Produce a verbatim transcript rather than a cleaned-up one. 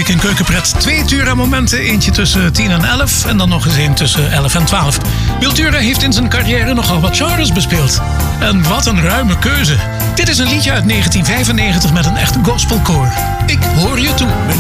week in Keukenpret. Twee Tura-momenten, eentje tussen tien en elf en dan nog eens een tussen elf en twaalf. Wiltura heeft in zijn carrière nogal wat genres bespeeld. En wat een ruime keuze. Dit is een liedje uit negentien vijfennegentig met een echt gospelkoor. Ik hoor je toe.